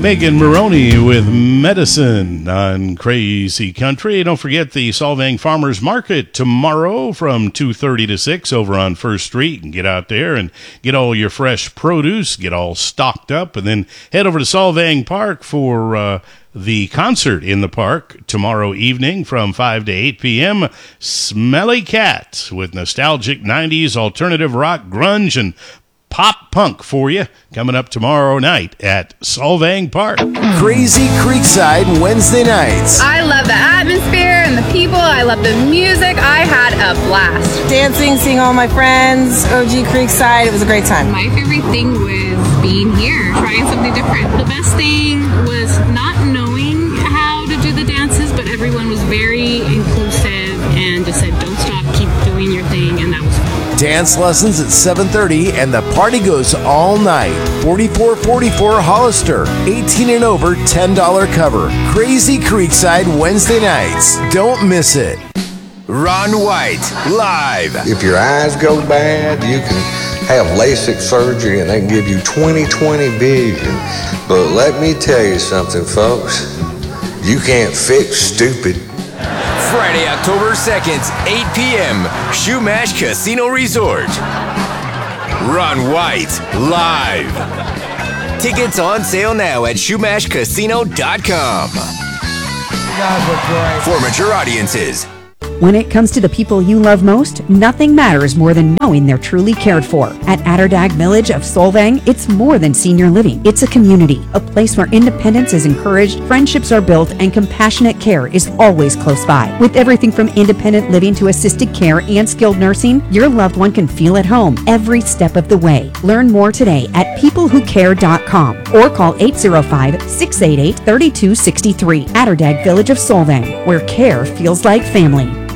Megan Maroney with Medicine on Crazy Country. Don't forget the Solvang Farmers Market tomorrow from 2:30 to 6 over on First Street. You can get out there and get all your fresh produce, get all stocked up, and then head over to Solvang Park for the concert in the park tomorrow evening from 5 to 8 p.m. Smelly Cat with nostalgic 90s alternative rock, grunge, and pop punk for you coming up tomorrow night at Solvang Park. Crazy Creekside Wednesday nights. I love the atmosphere and the people. I love the music. I had a blast. Dancing, seeing all my friends, OG Creekside. It was a great time. My favorite thing was being here, trying something different. The best thing was not knowing how to do the dances, but everyone was very inclusive and just said, don't stop, keep doing your thing, and that was fun. Dance lessons at 7:30 and the party goes all night. 4444 Hollister. 18 and over, $10 cover. Crazy Creekside Wednesday nights. Don't miss it. Ron White, live. If your eyes go bad, you can have LASIK surgery and they can give you 20/20 vision. But let me tell you something, folks. You can't fix stupid. Friday, October 2nd, 8 p.m., Shumash Casino Resort. Ron White, live. Tickets on sale now at ShumashCasino.com. You guys look great. For mature audiences. When it comes to the people you love most, nothing matters more than knowing they're truly cared for. At Atterdag Village of Solvang, it's more than senior living. It's a community, a place where independence is encouraged, friendships are built, and compassionate care is always close by. With everything from independent living to assisted care and skilled nursing, your loved one can feel at home every step of the way. Learn more today at peoplewhocare.com or call 805-688-3263. Atterdag Village of Solvang, where care feels like family.